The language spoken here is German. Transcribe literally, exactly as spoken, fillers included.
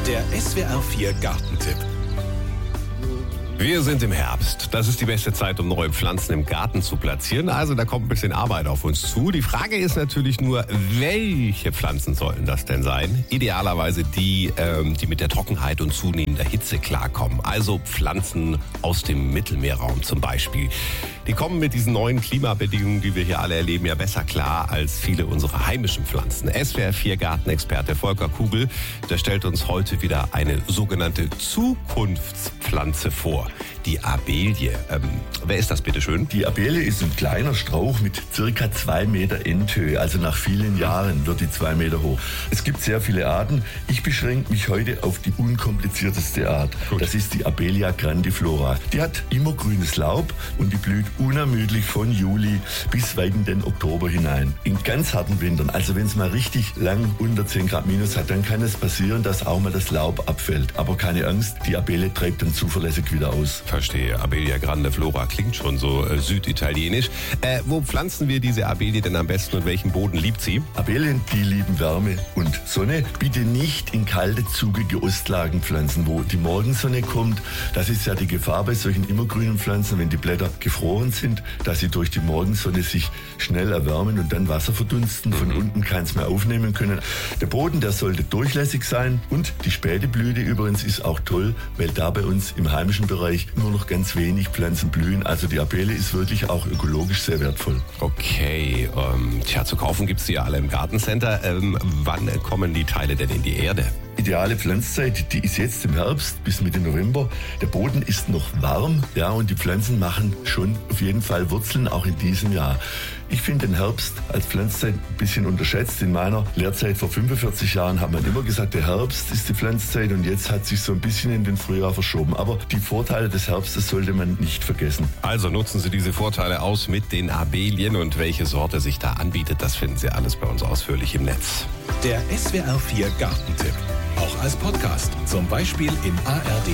Der S W R vier Gartentipp. Wir sind im Herbst. Das ist die beste Zeit, um neue Pflanzen im Garten zu platzieren. Also da kommt ein bisschen Arbeit auf uns zu. Die Frage ist natürlich nur, welche Pflanzen sollten das denn sein? Idealerweise die, ähm, die mit der Trockenheit und zunehmender Hitze klarkommen. Also Pflanzen aus dem Mittelmeerraum zum Beispiel. Die kommen mit diesen neuen Klimabedingungen, die wir hier alle erleben, ja besser klar als viele unserer heimischen Pflanzen. S W R vier Gartenexperte Volker Kugel, der stellt uns heute wieder eine sogenannte Zukunftspflanze vor. Die Abelie. Ähm, wer ist das bitte schön? Die Abelie ist ein kleiner Strauch mit circa zwei Meter Endhöhe. Also nach vielen Jahren wird die zwei Meter hoch. Es gibt sehr viele Arten. Ich beschränke mich heute auf die unkomplizierteste Art. Gut. Das ist die Abelia grandiflora. Die hat immergrünes Laub und die blüht unermüdlich von Juli bis weit in den Oktober hinein. In ganz harten Wintern, also wenn es mal richtig lang unter zehn Grad minus hat, dann kann es passieren, dass auch mal das Laub abfällt. Aber keine Angst, die Abelie treibt dann zuverlässig wieder aus. Verstehe. Abelia grandiflora klingt schon so äh, süditalienisch. Äh, wo pflanzen wir diese Abelie denn am besten und welchen Boden liebt sie? Abeilien, die lieben Wärme und Sonne. Bitte nicht in kalte, zugige Ostlagen pflanzen, wo die Morgensonne kommt. Das ist ja die Gefahr bei solchen immergrünen Pflanzen, wenn die Blätter gefroren sind, dass sie durch die Morgensonne sich schnell erwärmen und dann Wasser verdunsten. Von mhm. unten keins mehr aufnehmen können. Der Boden, der sollte durchlässig sein und die späte Blüte übrigens ist auch toll, weil da bei uns im heimischen Bereich nur noch ganz wenig Pflanzen blühen. Also die Abelie ist wirklich auch ökologisch sehr wertvoll. Okay, ähm, tja, zu kaufen gibt's die ja alle im Gartencenter. Ähm, wann kommen die Teile denn in die Erde? Ideale Pflanzzeit, die ist jetzt im Herbst bis Mitte November. Der Boden ist noch warm, ja, und die Pflanzen machen schon auf jeden Fall Wurzeln, auch in diesem Jahr. Ich finde den Herbst als Pflanzzeit ein bisschen unterschätzt. In meiner Lehrzeit vor fünfundvierzig Jahren hat man immer gesagt, der Herbst ist die Pflanzzeit und jetzt hat sich so ein bisschen in den Frühjahr verschoben. Aber die Vorteile des Herbstes sollte man nicht vergessen. Also nutzen Sie diese Vorteile aus mit den Abelien und welche Sorte sich da anbietet, das finden Sie alles bei uns ausführlich im Netz. Der S W R vier Gartentipp. Auch als Podcast, zum Beispiel im A R D